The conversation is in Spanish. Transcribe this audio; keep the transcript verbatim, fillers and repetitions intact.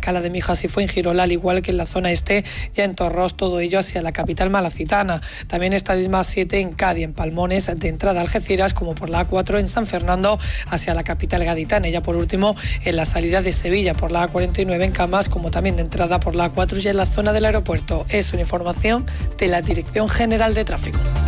Cala de Mijas y Fuengirola, al igual que en la zona este, ya en Torros, todo ello hacia la capital malacitana. También estas mismas siete en Cádiz, en Palmones, de entrada a Algeciras, como por la A cuatro en San Fernando, hacia la capital gaditana. Y ya por último, en la salida de Sevilla por la A cuarenta y nueve en Camas, como también de entrada por la A cuatro y en la zona del aeropuerto. Es una información de la Dirección General de Tráfico.